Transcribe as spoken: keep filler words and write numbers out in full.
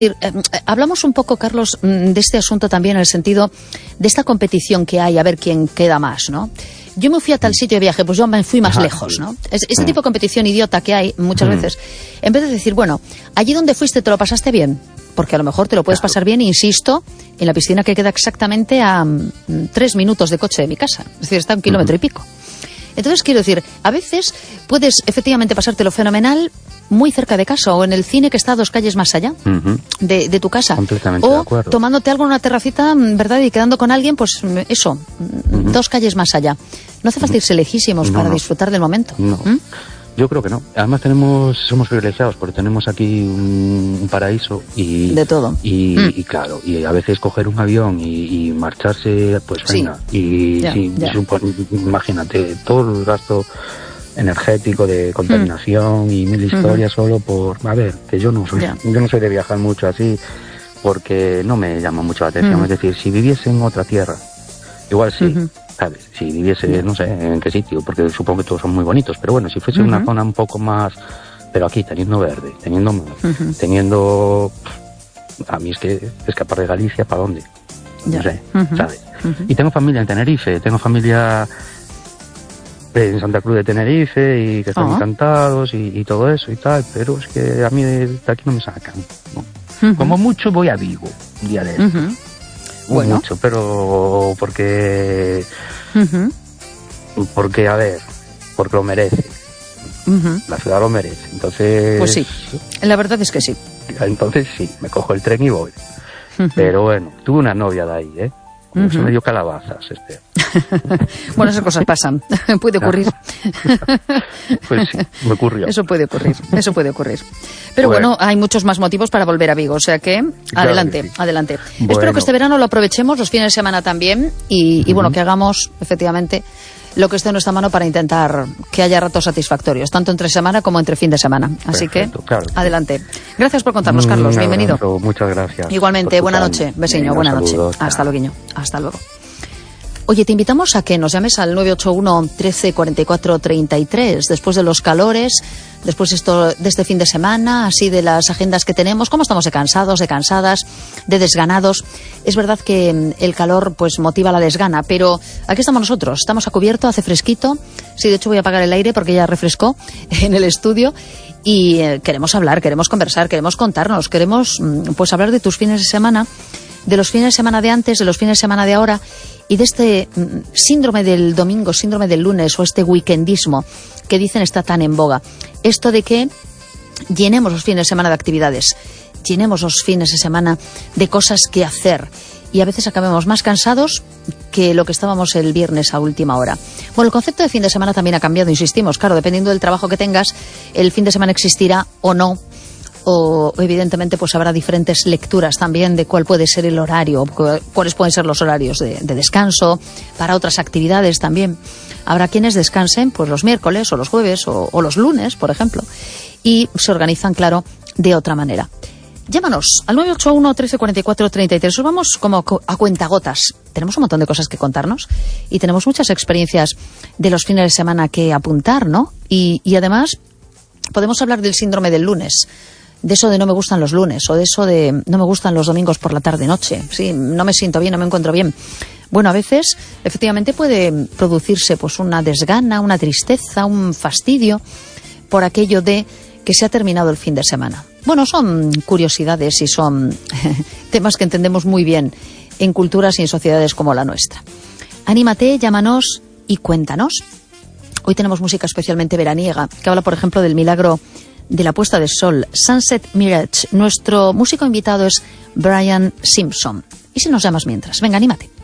Hablamos un poco, Carlos, de este asunto también en el sentido de esta competición que hay, a ver quién queda más, ¿no? Yo me fui a tal sitio de viaje, pues yo me fui más Ajá, lejos, ¿no? Es, ese tipo de competición idiota que hay muchas mm. veces, en vez de decir, bueno, allí donde fuiste te lo pasaste bien, porque a lo mejor te lo puedes claro. pasar bien, insisto, en la piscina que queda exactamente a mm, tres minutos de coche de mi casa, es decir, está a un kilómetro mm. y pico. Entonces, quiero decir, a veces puedes efectivamente pasártelo fenomenal muy cerca de casa, o en el cine que está a dos calles más allá uh-huh. de, de tu casa, completamente o de acuerdo. Tomándote algo en una terracita, ¿verdad? Y quedando con alguien, pues eso, uh-huh. dos calles más allá. No hace falta irse lejísimos no, para no. disfrutar del momento. No. ¿Mm? Yo creo que no. Además tenemos, somos privilegiados porque tenemos aquí un, un paraíso y de todo. Y, mm. y claro, y a veces coger un avión y, y marcharse, pues sí. venga, y ya, sí, ya. Supone, imagínate todo el gasto energético de contaminación mm. y mil historias uh-huh. solo por, a ver, que yo no soy, yeah. yo no soy de viajar mucho así porque no me llama mucho la atención. Uh-huh. Es decir, si viviese en otra tierra, igual sí. Uh-huh. ¿Sabes? Si viviese, no sé, en qué sitio, porque supongo que todos son muy bonitos, pero bueno, si fuese uh-huh. una zona un poco más, pero aquí teniendo verde, teniendo mar, uh-huh. teniendo, a mí es que escapar de Galicia, ¿para dónde? No yeah. sé, uh-huh. ¿sabes? Uh-huh. Y tengo familia en Tenerife, tengo familia en Santa Cruz de Tenerife y que están uh-huh. encantados y, y todo eso y tal, pero es que a mí de aquí no me sacan, ¿no? Uh-huh. Como mucho voy a Vigo un día de estos. Uh-huh. Bueno. Mucho, pero porque uh-huh. porque a ver, porque lo merece. Uh-huh. La ciudad lo merece. Entonces, pues sí, la verdad es que sí. Entonces sí, me cojo el tren y voy. Uh-huh. Pero bueno, tuve una novia de ahí, ¿eh? Como uh-huh. se me dio calabazas, este. Bueno, esas cosas pasan, puede ocurrir. Pues sí, me ocurrió. Eso puede ocurrir, eso puede ocurrir. Pero bueno, bueno hay muchos más motivos para volver a Vigo, o sea que claro adelante, que sí. adelante. Bueno. Espero que este verano lo aprovechemos, los fines de semana también, y, y uh-huh. bueno, que hagamos efectivamente lo que esté en nuestra mano para intentar que haya ratos satisfactorios, tanto entre semana como entre fin de semana. Así Perfecto, que, claro. adelante. Gracias por contarnos, Carlos, Un bienvenido. Abrazo, muchas gracias. Igualmente, buena noche, besiño, buena noche. Hasta luego, hasta luego. Oye, te invitamos a que nos llames al nueve ocho uno, trece, cuarenta y cuatro, treinta y tres, después de los calores, después esto, de este fin de semana, así de las agendas que tenemos, cómo estamos de cansados, de cansadas, de desganados. Es verdad que el calor pues motiva la desgana, pero aquí estamos nosotros, estamos a cubierto, hace fresquito. Sí, de hecho voy a apagar el aire porque ya refrescó en el estudio. Y eh, queremos hablar, queremos conversar, queremos contarnos, queremos pues hablar de tus fines de semana, de los fines de semana de antes, de los fines de semana de ahora, y de este mm, síndrome del domingo, síndrome del lunes, o este weekendismo que dicen está tan en boga. Esto de que llenemos los fines de semana de actividades, llenemos los fines de semana de cosas que hacer, y a veces acabemos más cansados que lo que estábamos el viernes a última hora. Bueno, el concepto de fin de semana también ha cambiado, insistimos, claro, dependiendo del trabajo que tengas, el fin de semana existirá o no, o evidentemente pues habrá diferentes lecturas también de cuál puede ser el horario, cuáles pueden ser los horarios de, de descanso, para otras actividades también. Habrá quienes descansen pues los miércoles o los jueves o, o los lunes, por ejemplo, y se organizan, claro, de otra manera. Llámanos al nueve ocho uno, trece, cuarenta y cuatro, treinta y tres. Os vamos como a cuentagotas. Tenemos un montón de cosas que contarnos y tenemos muchas experiencias de los fines de semana que apuntar, ¿no? Y, y además podemos hablar del síndrome del lunes, de eso de no me gustan los lunes, o de eso de no me gustan los domingos por la tarde-noche. Sí, no me siento bien, no me encuentro bien. Bueno, a veces efectivamente puede producirse pues una desgana, una tristeza, un fastidio por aquello de que se ha terminado el fin de semana. Bueno, son curiosidades y son temas que entendemos muy bien en culturas y en sociedades como la nuestra. Anímate, llámanos y cuéntanos. Hoy tenemos música especialmente veraniega, que habla, por ejemplo, del milagro de la puesta de sol, Sunset Mirage. Nuestro músico invitado es Brian Simpson. ¿Y si nos llamas mientras? Venga, anímate.